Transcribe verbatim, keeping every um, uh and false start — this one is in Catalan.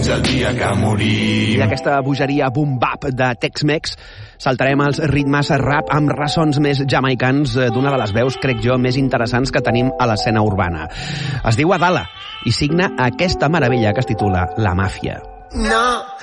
el dia que morim. I d'aquesta bogeria boom-bap de Tex-Mex saltarem els ritmes rap amb ressons més jamaicans d'una de les veus, crec jo, més interessants que tenim a l'escena urbana. Es diu Adala i signa aquesta meravella que es titula La Màfia. No,